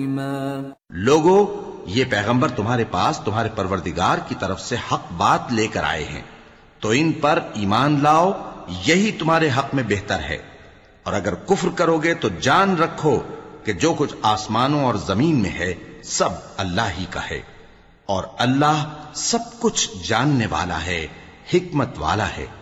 लोगो, ये पैगंबर तुम्हारे पास तुम्हारे परवरदिगार की तरफ से हक बात लेकर आए हैं, तो इन पर ईमान लाओ, यही तुम्हारे हक में बेहतर है। और अगर कुफ्र करोगे तो जान रखो कि जो कुछ आसमानों और जमीन में है सब अल्लाह ही का है, और अल्लाह सब कुछ जानने वाला है, हिकमत वाला है।